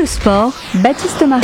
Sport, Baptiste Marie.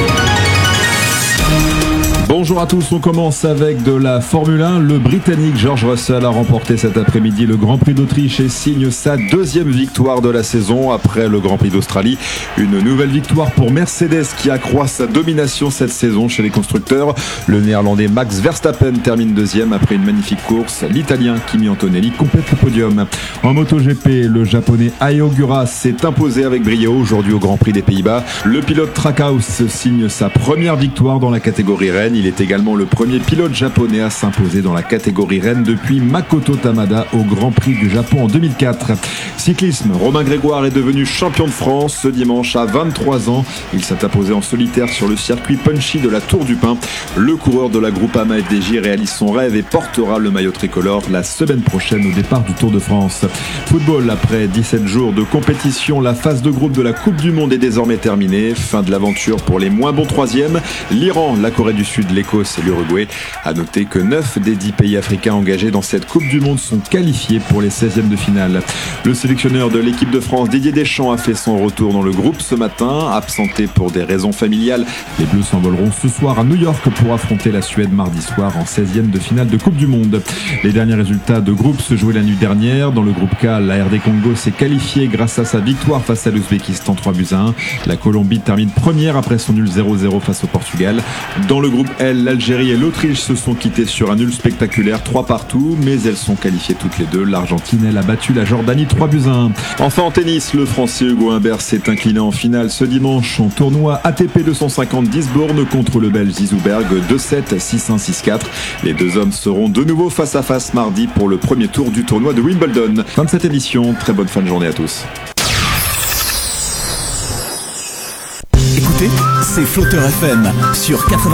Bonjour à tous, on commence avec de la Formule 1. Le Britannique George Russell a remporté cet après-midi le Grand Prix d'Autriche et signe sa deuxième victoire de la saison après le Grand Prix d'Australie. Une nouvelle victoire pour Mercedes qui accroît sa domination cette saison chez les constructeurs. Le Néerlandais Max Verstappen termine deuxième après une magnifique course. L'Italien Kimi Antonelli complète le podium. En MotoGP, le Japonais Ai Ogura s'est imposé avec brio aujourd'hui au Grand Prix des Pays-Bas. Le pilote Trackhouse signe sa première victoire dans la catégorie Rennes. Il est également le premier pilote japonais à s'imposer dans la catégorie Rennes depuis Makoto Tamada au Grand Prix du Japon en 2004. Cyclisme, Romain Grégoire est devenu champion de France ce dimanche à 23 ans. Il s'est imposé en solitaire sur le circuit punchy de la Tour du Pin. Le coureur de la Groupama FDJ réalise son rêve et portera le maillot tricolore la semaine prochaine au départ du Tour de France. Football, après 17 jours de compétition, la phase de groupe de la Coupe du Monde est désormais terminée. Fin de l'aventure pour les moins bons troisièmes. L'Iran, la Corée du Sud, l'Écosse et l'Uruguay. À noter que 9 des 10 pays africains engagés dans cette Coupe du Monde sont qualifiés pour les 16e de finale. Le sélectionneur de l'équipe de France, Didier Deschamps, a fait son retour dans le groupe ce matin. Absenté pour des raisons familiales, les Bleus s'envoleront ce soir à New York pour affronter la Suède mardi soir en 16e de finale de Coupe du Monde. Les derniers résultats de groupe se jouaient la nuit dernière. Dans le groupe K, la RD Congo s'est qualifiée grâce à sa victoire face à l'Ouzbékistan 3-1. La Colombie termine première après son nul 0-0 face au Portugal. Dans le groupe L, l'Algérie et l'Autriche se sont quittées sur un nul spectaculaire 3-3, mais elles sont qualifiées toutes les deux. L'Argentine, elle a battu la Jordanie 3-1. Enfin en tennis, le Français Hugo Humbert s'est incliné en finale ce dimanche en tournoi ATP 250 d'Isbourne contre le Belge Zizouberg 2-7, 6-1, 6-4. Les deux hommes seront de nouveau face à face mardi pour le premier tour du tournoi de Wimbledon. Fin de cette édition, très bonne fin de journée à tous. Écoutez, c'est Flotteur FM sur 80.